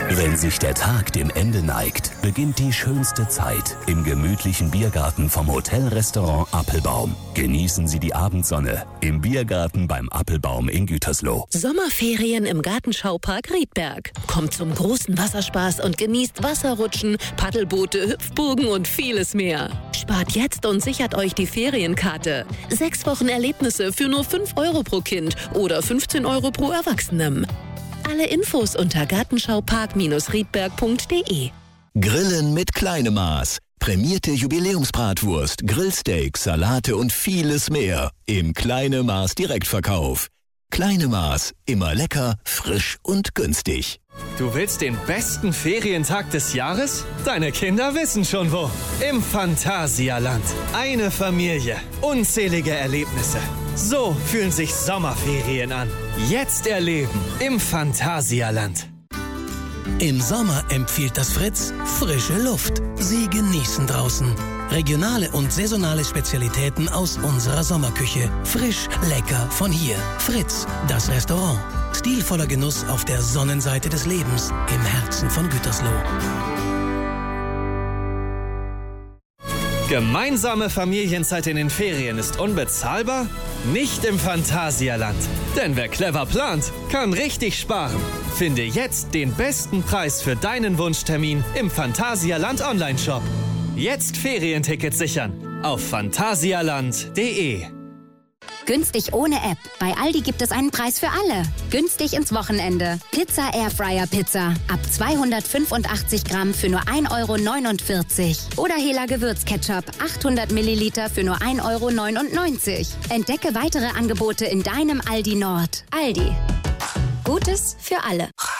Wenn sich der Tag dem Ende neigt, beginnt die schönste Zeit im gemütlichen Biergarten vom Hotel-Restaurant Appelbaum. Genießen Sie die Abendsonne im Biergarten beim Appelbaum in Gütersloh. Sommerferien im Gartenschaupark Riedberg. Kommt zum großen Wasserspaß und genießt Wasserrutschen, Paddelboote, Hüpfburgen und vieles mehr. Spart jetzt und sichert euch die Ferienkarte. 6 Wochen Erlebnisse für nur 5 € pro Kind oder 15 € pro Erwachsenem. Alle Infos unter gartenschaupark-riedberg.de. Grillen mit kleinem Maß. Prämierte Jubiläumsbratwurst, Grillsteaks, Salate und vieles mehr im Kleine Maß Direktverkauf. Kleine Maß, immer lecker, frisch und günstig. Du willst den besten Ferientag des Jahres? Deine Kinder wissen schon wo. Im Phantasialand. Eine Familie, unzählige Erlebnisse. So fühlen sich Sommerferien an. Jetzt erleben im Phantasialand. Im Sommer empfiehlt das Fritz frische Luft. Sie genießen draußen. Regionale und saisonale Spezialitäten aus unserer Sommerküche. Frisch, lecker von hier. Fritz, das Restaurant. Stilvoller Genuss auf der Sonnenseite des Lebens im Herzen von Gütersloh. Gemeinsame Familienzeit in den Ferien ist unbezahlbar? Nicht im Phantasialand. Denn wer clever plant, kann richtig sparen. Finde jetzt den besten Preis für deinen Wunschtermin im Phantasialand Online-Shop. Jetzt Ferientickets sichern auf phantasialand.de. Günstig ohne App. Bei Aldi gibt es einen Preis für alle. Günstig ins Wochenende. Pizza Airfryer Pizza. Ab 285 Gramm für nur 1,49 €. Oder Hela Gewürzketchup. 800 Milliliter für nur 1,99 €. Entdecke weitere Angebote in deinem Aldi Nord. Aldi. Gutes für alle.